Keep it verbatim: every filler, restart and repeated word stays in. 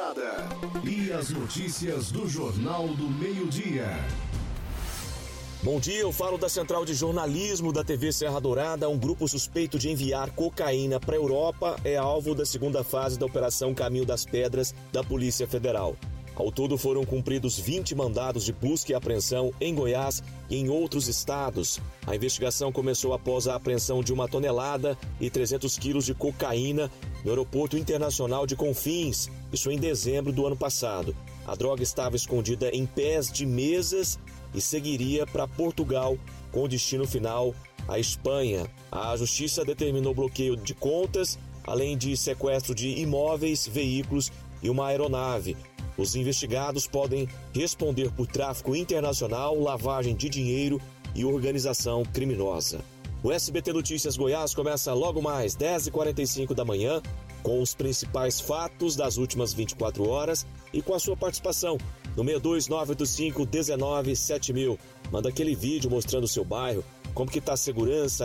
Eldorada. E as notícias do Jornal do Meio-Dia. Bom dia, eu falo da Central de Jornalismo da T V Serra Dourada. Um grupo suspeito de enviar cocaína para a Europa é alvo da segunda fase da Operação Caminho das Pedras da Polícia Federal. Ao todo foram cumpridos vinte mandados de busca e apreensão em Goiás e em outros estados. A investigação começou após a apreensão de uma tonelada e trezentos quilos de cocaína no Aeroporto Internacional de Confins, isso em dezembro do ano passado. A droga estava escondida em pés de mesas e seguiria para Portugal, com destino final à Espanha. A Justiça determinou bloqueio de contas, além de sequestro de imóveis, veículos e uma aeronave. Os investigados podem responder por tráfico internacional, lavagem de dinheiro e organização criminosa. O S B T Notícias Goiás começa logo mais, dez e quarenta e cinco da manhã, com os principais fatos das últimas vinte e quatro horas e com a sua participação no seis dois nove oito cinco um nove sete mil. Manda aquele vídeo mostrando o seu bairro, como que está a segurança